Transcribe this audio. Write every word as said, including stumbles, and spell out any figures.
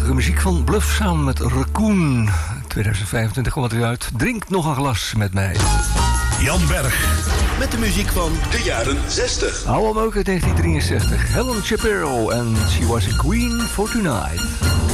prachtige muziek van Bluff samen met Raccoon. tweeduizend vijfentwintig kwam het weer uit. Drink nog een glas met mij. Jan Berg. Met de muziek van de jaren zestig. Hou hem ook uit negentien drieënzestig. Helen Shapiro en She Was a Queen for Tonight.